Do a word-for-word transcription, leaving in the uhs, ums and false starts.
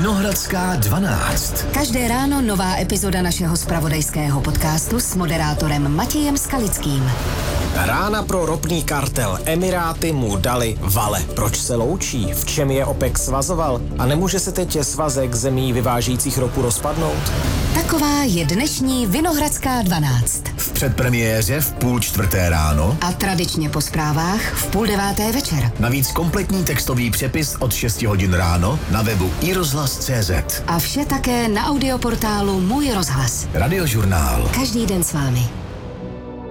Vinohradská dvanáct. Každé ráno nová epizoda našeho zpravodajského podcastu s moderátorem Matějem Skalickým. Rána pro ropný kartel. Emiráty mu dali vale. Proč se loučí? V čem je OPEC svazoval? A nemůže se teď svazek zemí vyvážejících ropu rozpadnout? Taková je dnešní Vinohradská dvanáct. V předpremiéře v půl čtvrté ráno A tradičně po zprávách v půl deváté večer. navíc kompletní textový přepis od šesti hodin ráno na webu i rozhlas tečka cé zet. A vše také na audioportálu Můj rozhlas. Radiožurnál. Každý den s vámi.